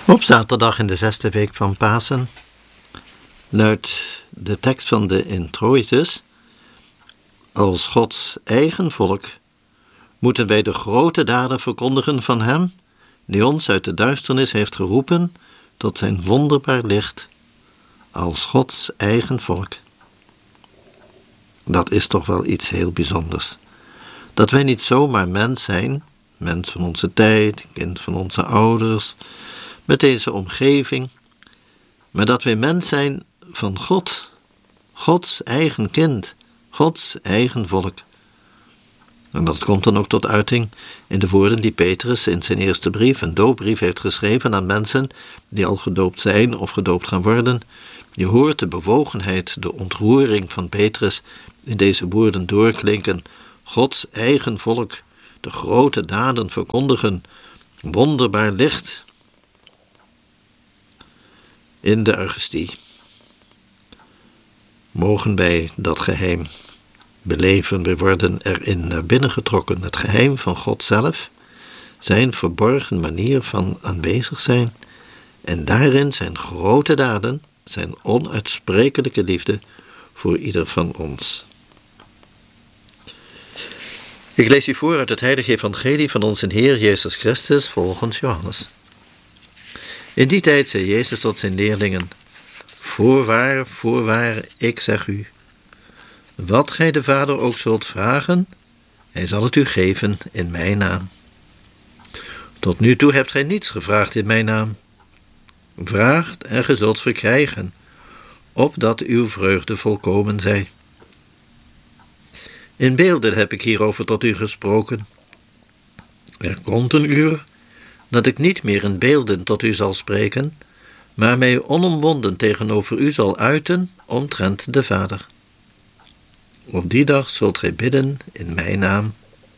Op zaterdag in de 6e week van Pasen luidt de tekst van de introitus: als Gods eigen volk moeten wij de grote daden verkondigen van Hem, die ons uit de duisternis heeft geroepen tot zijn wonderbaar licht, als Gods eigen volk. Dat is toch wel iets heel bijzonders. Dat wij niet zomaar mens zijn, mens van onze tijd, kind van onze ouders, met deze omgeving, maar dat wij mens zijn van God, Gods eigen kind, Gods eigen volk. En dat komt dan ook tot uiting in de woorden die Petrus in zijn eerste brief, een doopbrief, heeft geschreven aan mensen die al gedoopt zijn of gedoopt gaan worden. Je hoort de bewogenheid, de ontroering van Petrus in deze woorden doorklinken: Gods eigen volk, de grote daden verkondigen, wonderbaar licht. In de Eucharistie mogen wij dat geheim beleven. We worden erin naar binnen getrokken. Het geheim van God zelf, zijn verborgen manier van aanwezig zijn, en daarin zijn grote daden, zijn onuitsprekelijke liefde voor ieder van ons. Ik lees u voor uit het heilige evangelie van onze Heer Jezus Christus volgens Johannes. In die tijd zei Jezus tot zijn leerlingen: voorwaar, voorwaar, ik zeg u, wat gij de Vader ook zult vragen, hij zal het u geven in mijn naam. Tot nu toe hebt gij niets gevraagd in mijn naam. Vraagt en gij zult verkrijgen, opdat uw vreugde volkomen zij. In beelden heb ik hierover tot u gesproken. Er komt een uur dat ik niet meer in beelden tot u zal spreken, maar mij onomwonden tegenover u zal uiten omtrent de Vader. Op die dag zult gij bidden in mijn naam.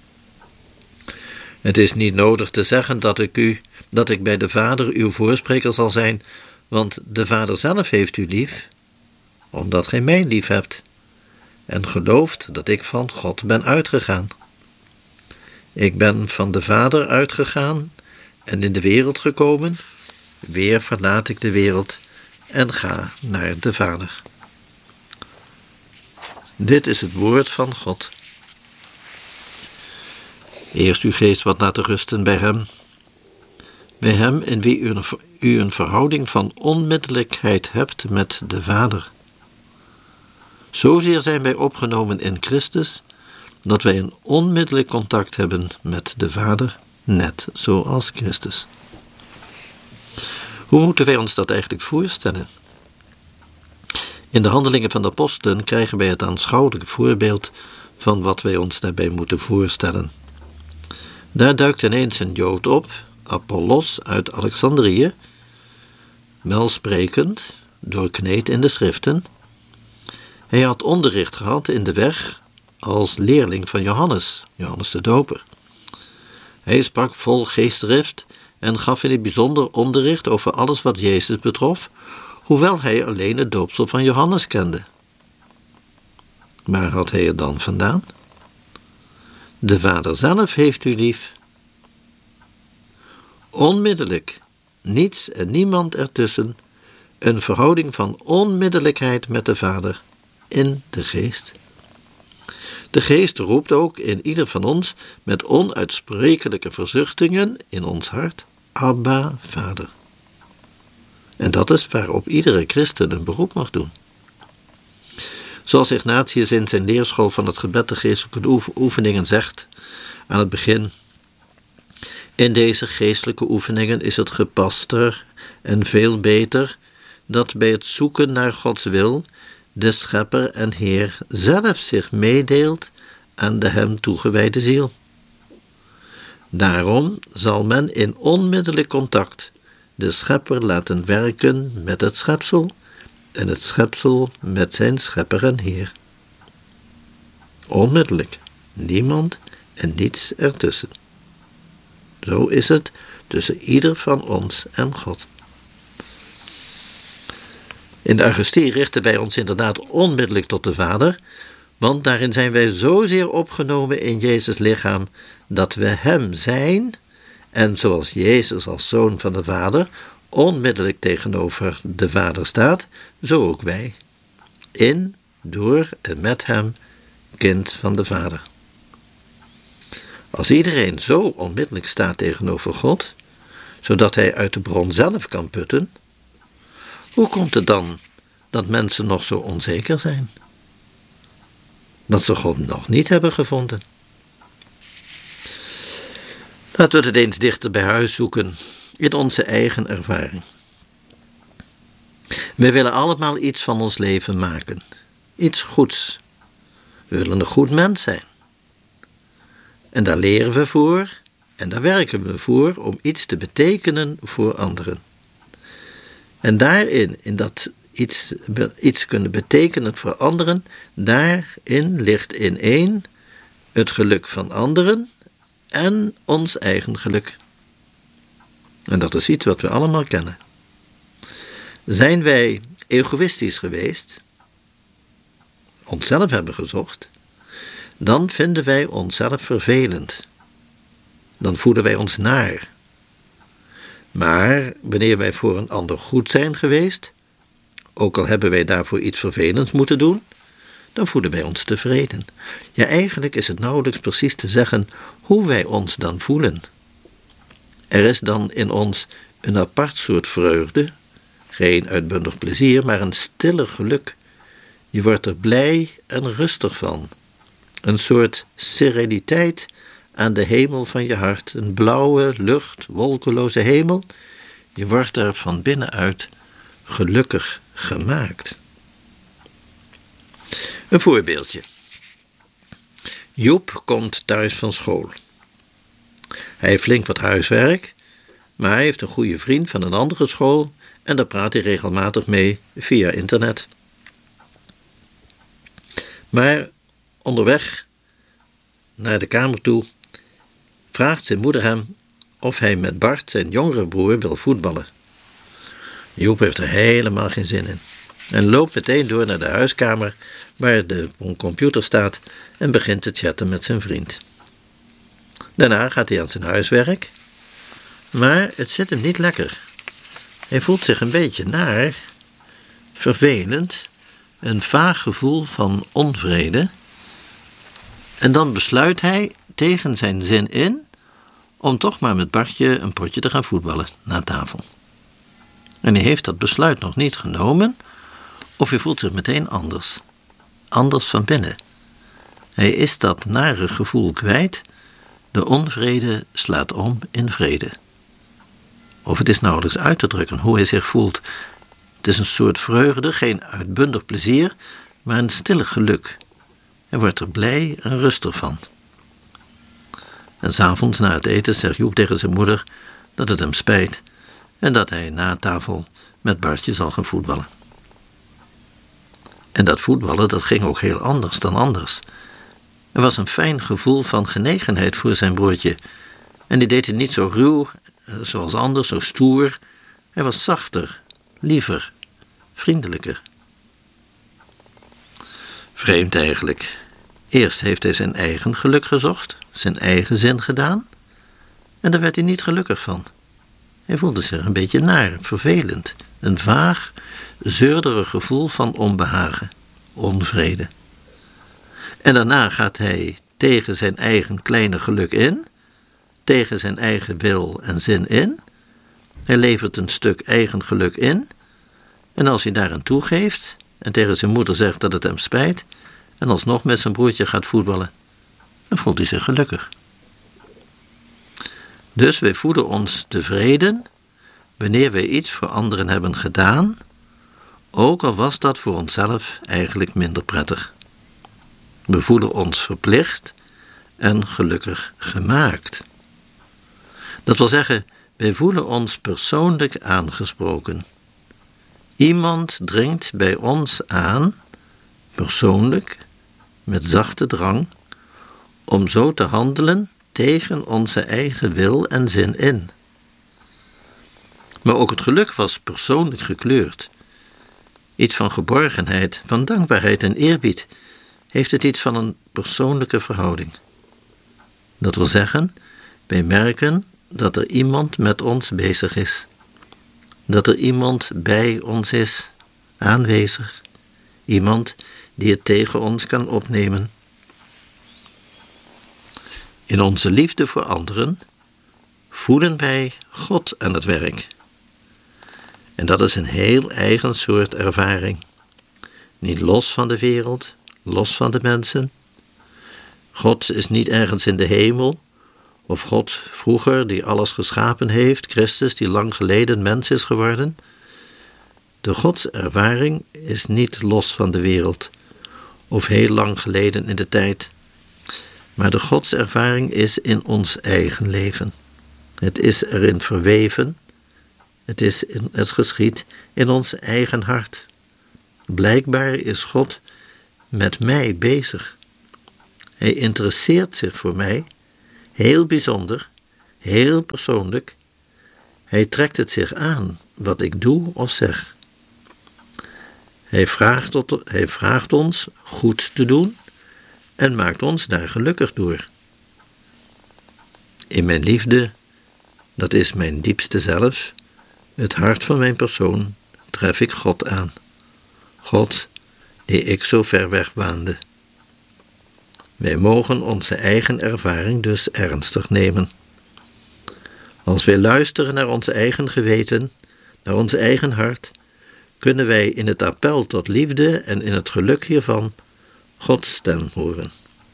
Het is niet nodig te zeggen dat ik bij de Vader uw voorspreker zal zijn, want de Vader zelf heeft u lief, omdat gij mij lief hebt en gelooft dat ik van God ben uitgegaan. Ik ben van de Vader uitgegaan en in de wereld gekomen, weer verlaat ik de wereld en ga naar de Vader. Dit is het woord van God. Eerst uw geest wat laten rusten bij hem in wie u een verhouding van onmiddellijkheid hebt met de Vader. Zozeer zijn wij opgenomen in Christus, dat wij een onmiddellijk contact hebben met de Vader, net zoals Christus. Hoe moeten wij ons dat eigenlijk voorstellen? In de Handelingen van de Apostelen krijgen wij het aanschouwelijk voorbeeld van wat wij ons daarbij moeten voorstellen. Daar duikt ineens een Jood op, Apollos uit Alexandrië, welsprekend, doorkneed in de schriften. Hij had onderricht gehad in de weg als leerling van Johannes de Doper. Hij sprak vol geestdrift en gaf in het bijzonder onderricht over alles wat Jezus betrof, hoewel hij alleen het doopsel van Johannes kende. Waar had hij het dan vandaan? De Vader zelf heeft u lief. Onmiddellijk, niets en niemand ertussen, een verhouding van onmiddellijkheid met de Vader in de Geest. De Geest roept ook in ieder van ons met onuitsprekelijke verzuchtingen in ons hart: Abba, Vader. En dat is waarop iedere christen een beroep mag doen. Zoals Ignatius in zijn leerschool van het gebed de geestelijke oefeningen zegt aan het begin: in deze geestelijke oefeningen is het gepaster en veel beter dat bij het zoeken naar Gods wil de Schepper en Heer zelf zich meedeelt aan de hem toegewijde ziel. Daarom zal men in onmiddellijk contact de Schepper laten werken met het schepsel en het schepsel met zijn Schepper en Heer. Onmiddellijk, niemand en niets ertussen. Zo is het tussen ieder van ons en God. In de Eucharistie richten wij ons inderdaad onmiddellijk tot de Vader, want daarin zijn wij zozeer opgenomen in Jezus' lichaam dat we Hem zijn en zoals Jezus als Zoon van de Vader onmiddellijk tegenover de Vader staat, zo ook wij. In, door en met hem, kind van de Vader. Als iedereen zo onmiddellijk staat tegenover God, zodat hij uit de bron zelf kan putten, hoe komt het dan dat mensen nog zo onzeker zijn? Dat ze God nog niet hebben gevonden. Laten we het eens dichter bij huis zoeken, in onze eigen ervaring. We willen allemaal iets van ons leven maken. Iets goeds. We willen een goed mens zijn. En daar leren we voor en daar werken we voor om iets te betekenen voor anderen. En daarin, in dat iets kunnen betekenen voor anderen, daarin ligt ineen het geluk van anderen en ons eigen geluk. En dat is iets wat we allemaal kennen. Zijn wij egoïstisch geweest, onszelf hebben gezocht, dan vinden wij onszelf vervelend. Dan voelen wij ons naar. Maar wanneer wij voor een ander goed zijn geweest, ook al hebben wij daarvoor iets vervelends moeten doen, dan voelen wij ons tevreden. Ja, eigenlijk is het nauwelijks precies te zeggen hoe wij ons dan voelen. Er is dan in ons een apart soort vreugde, geen uitbundig plezier, maar een stille geluk. Je wordt er blij en rustig van. Een soort sereniteit aan de hemel van je hart, een blauwe, lucht, wolkeloze hemel. Je wordt er van binnenuit gelukkig gemaakt. Een voorbeeldje. Joep komt thuis van school. Hij heeft flink wat huiswerk, maar hij heeft een goede vriend van een andere school en daar praat hij regelmatig mee via internet. Maar onderweg naar de kamer toe vraagt zijn moeder hem of hij met Bart, zijn jongere broer, wil voetballen. Joep heeft er helemaal geen zin in en loopt meteen door naar de huiskamer waar de computer staat en begint te chatten met zijn vriend. Daarna gaat hij aan zijn huiswerk, maar het zit hem niet lekker. Hij voelt zich een beetje naar, vervelend, een vaag gevoel van onvrede. En dan besluit hij tegen zijn zin in om toch maar met Bartje een potje te gaan voetballen na tafel. En hij heeft dat besluit nog niet genomen of hij voelt zich meteen anders. Anders van binnen. Hij is dat nare gevoel kwijt. De onvrede slaat om in vrede. Of het is nauwelijks uit te drukken hoe hij zich voelt. Het is een soort vreugde, geen uitbundig plezier, maar een stille geluk. Hij wordt er blij en rustig van. En 's avonds na het eten zegt Joep tegen zijn moeder dat het hem spijt en dat hij na tafel met Bartje zal gaan voetballen. En dat voetballen, dat ging ook heel anders dan anders. Er was een fijn gevoel van genegenheid voor zijn broertje. En die deed het niet zo ruw, zoals anders, zo stoer. Hij was zachter, liever, vriendelijker. Vreemd eigenlijk. Eerst heeft hij zijn eigen geluk gezocht, zijn eigen zin gedaan. En daar werd hij niet gelukkig van. Hij voelde zich een beetje naar, vervelend. Een vaag, zeurderig gevoel van onbehagen, onvrede. En daarna gaat hij tegen zijn eigen kleine geluk in, tegen zijn eigen wil en zin in. Hij levert een stuk eigen geluk in. En als hij daaraan toegeeft en tegen zijn moeder zegt dat het hem spijt en alsnog met zijn broertje gaat voetballen, dan voelt hij zich gelukkig. Dus wij voelen ons tevreden wanneer wij iets voor anderen hebben gedaan, ook al was dat voor onszelf eigenlijk minder prettig. We voelen ons verplicht en gelukkig gemaakt. Dat wil zeggen, wij voelen ons persoonlijk aangesproken. Iemand dringt bij ons aan, persoonlijk, met zachte drang, om zo te handelen tegen onze eigen wil en zin in. Maar ook het geluk was persoonlijk gekleurd. Iets van geborgenheid, van dankbaarheid en eerbied heeft het iets van een persoonlijke verhouding. Dat wil zeggen, wij merken dat er iemand met ons bezig is. dat er iemand bij ons is, aanwezig, iemand die het tegen ons kan opnemen. In onze liefde voor anderen voelen wij God aan het werk. En dat is een heel eigen soort ervaring. Niet los van de wereld, los van de mensen. God is niet ergens in de hemel, of God vroeger die alles geschapen heeft, Christus die lang geleden mens is geworden. De godservaring is niet los van de wereld, of heel lang geleden in de tijd. Maar de godservaring is in ons eigen leven. Het is erin verweven, het geschiedt in ons eigen hart. Blijkbaar is God met mij bezig. Hij interesseert zich voor mij, heel bijzonder, heel persoonlijk. Hij trekt het zich aan wat ik doe of zeg. Hij vraagt ons goed te doen en maakt ons daar gelukkig door. In mijn liefde, dat is mijn diepste zelf, het hart van mijn persoon, tref ik God aan. God, die ik zo ver weg waande. Wij mogen onze eigen ervaring dus ernstig nemen. Als wij luisteren naar ons eigen geweten, naar ons eigen hart, kunnen wij in het appel tot liefde en in het geluk hiervan Gods stem horen.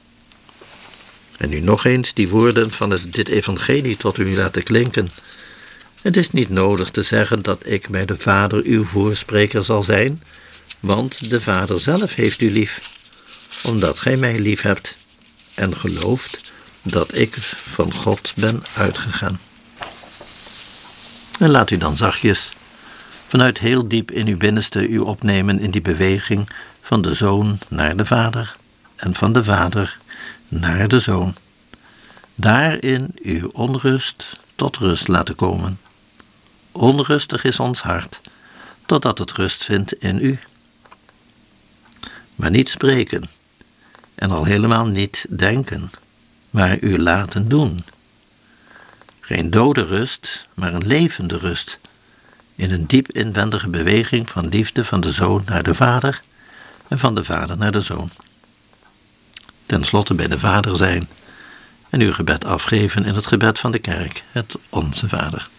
En nu nog eens die woorden van dit evangelie tot u laten klinken. Het is niet nodig te zeggen dat ik bij de Vader uw voorspreker zal zijn, want de Vader zelf heeft u lief, omdat gij mij lief hebt en gelooft dat ik van God ben uitgegaan. En laat u dan zachtjes vanuit heel diep in uw binnenste u opnemen in die beweging van de Zoon naar de Vader en van de Vader naar de Zoon. Daarin uw onrust tot rust laten komen. Onrustig is ons hart, totdat het rust vindt in u. Maar niet spreken, en al helemaal niet denken, maar u laten doen. Geen dode rust, maar een levende rust, in een diep inwendige beweging van liefde van de Zoon naar de Vader en van de Vader naar de Zoon. Ten slotte bij de Vader zijn en uw gebed afgeven in het gebed van de kerk, het Onze Vader.